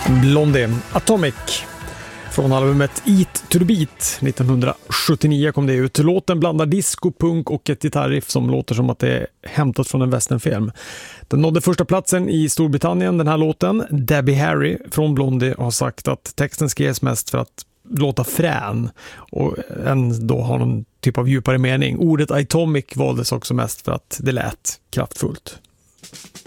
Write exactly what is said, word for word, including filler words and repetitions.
Blondie, Atomic. Från albumet Eat to the Beat nittonhundrasjuttionio kom det ut. Låten blandar disco, punk och ett gitarriff som låter som att det är hämtat från en westernfilm. Den nådde första platsen i Storbritannien, den här låten. Debbie Harry från Blondie har sagt att texten skrevs mest för att låta frän och ändå ha någon typ av djupare mening. Ordet Atomic valdes också mest för att det lät kraftfullt.